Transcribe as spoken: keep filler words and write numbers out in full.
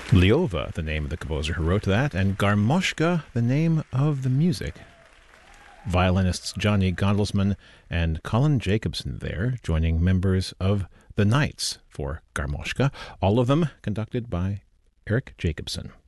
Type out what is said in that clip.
Lyova, the name of the composer who wrote that, and Garmoshka, the name of the music. Violinists Johnny Gondelsman and Colin Jacobson there, joining members of the Knights for Garmoshka, all of them conducted by Eric Jacobson.